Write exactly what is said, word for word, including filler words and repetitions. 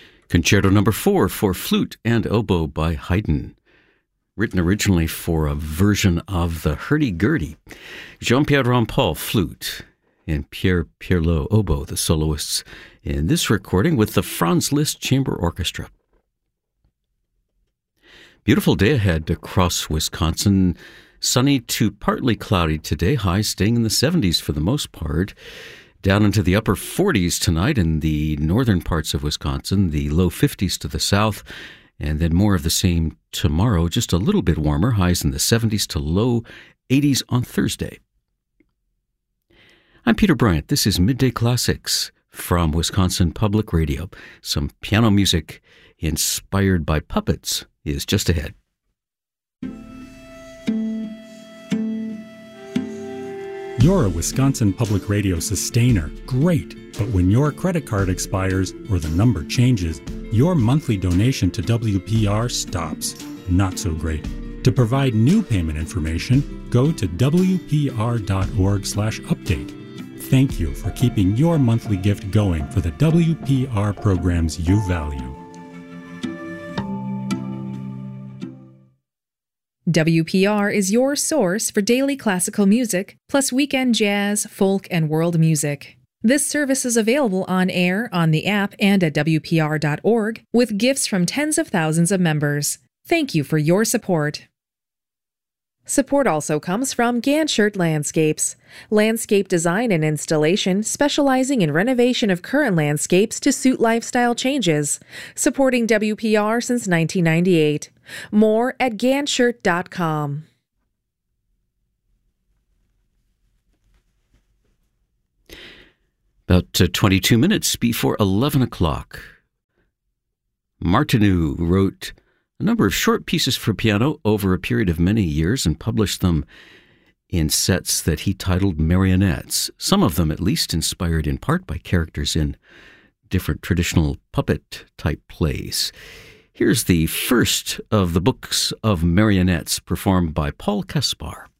Concerto Number four for flute and oboe by Haydn, written originally for a version of the hurdy-gurdy. Jean-Pierre Rampal, flute, and Pierre Pierlot, oboe, the soloists in this recording with the Franz Liszt Chamber Orchestra. Beautiful day ahead across Wisconsin. Sunny to partly cloudy today, highs staying in the seventies for the most part. Down into the upper forties tonight in the northern parts of Wisconsin, the low fifties to the south, and then more of the same tomorrow, just a little bit warmer, highs in the seventies to low eighties on Thursday. I'm Peter Bryant. This is Midday Classics from Wisconsin Public Radio. Some piano music inspired by puppets is just ahead. You're a Wisconsin Public Radio sustainer. Great. But when your credit card expires or the number changes, your monthly donation to W P R stops. Not so great. To provide new payment information, go to W P R dot org slash update. Thank you for keeping your monthly gift going for the W P R programs you value. W P R is your source for daily classical music, plus weekend jazz, folk, and world music. This service is available on air, on the app, and at W P R dot org, with gifts from tens of thousands of members. Thank you for your support. Support also comes from Ganshert Landscapes, landscape design and installation specializing in renovation of current landscapes to suit lifestyle changes, supporting W P R since nineteen ninety-eight. More at ganshert dot com. About uh, twenty-two minutes before eleven o'clock. Martineau wrote a number of short pieces for piano over a period of many years and published them in sets that he titled Marionettes, some of them at least inspired in part by characters in different traditional puppet-type plays. Here's the first of the books of marionettes performed by Paul Kaspar.